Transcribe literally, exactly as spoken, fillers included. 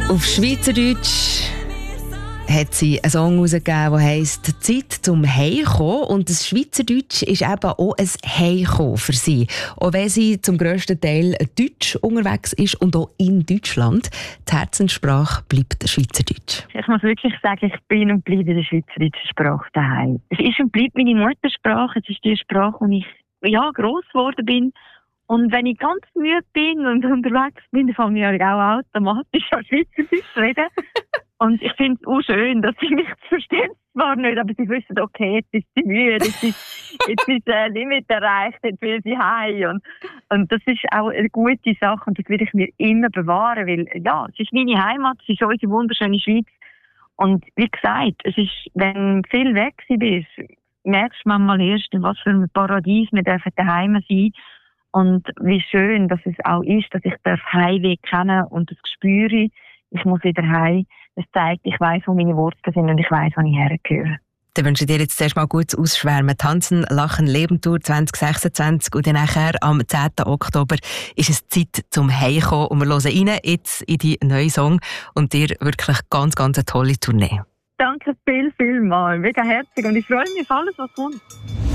Auf Schweizerdeutsch hat sie einen Song herausgegeben, der heisst «Zeit zum Heimkommen». Und das Schweizerdeutsch ist eben auch ein Heimkommen für sie. Auch wenn sie zum grössten Teil deutsch unterwegs ist und auch in Deutschland. Die Herzenssprache bleibt Schweizerdeutsch. Ich muss wirklich sagen, ich bin und bleibe in der schweizerdeutschen Sprache daheim. Es ist und bleibt meine Muttersprache. Es ist die Sprache, wo ich ja, gross geworden bin. Und wenn ich ganz müde bin und unterwegs bin, dann fange ich auch automatisch an Schweizerdeutsch reden. Und ich finde es auch schön, dass sie mich verstehen zwar nicht, aber sie wissen, okay, jetzt ist sie müde, jetzt ist, jetzt ist ein Limit erreicht, jetzt will sie heim. Und, und das ist auch eine gute Sache und das will ich mir immer bewahren, weil ja, es ist meine Heimat, es ist unsere wunderschöne Schweiz. Und wie gesagt, es ist, wenn du viel weg bist, merkst du manchmal erst, in was für ein Paradies wir dürfen daheim sein. Und wie schön, dass es auch ist, dass ich den Heimweg kenne und das spüre, ich muss wieder heim. Das zeigt, ich weiss, wo meine Wurzeln sind und ich weiss, wo ich hergehöre. Dann wünsche ich dir jetzt zuerst mal gutes Ausschwärmen. Tanzen, Lachen, Leben Tour zwanzig sechsundzwanzig und dann nachher am zehnten Oktober ist es Zeit zum Heimkommen und wir hören rein jetzt in die neuen Song und dir wirklich ganz, ganz eine tolle Tournee. Danke viel, viel mal. Mega herzig und ich freue mich auf alles, was kommt.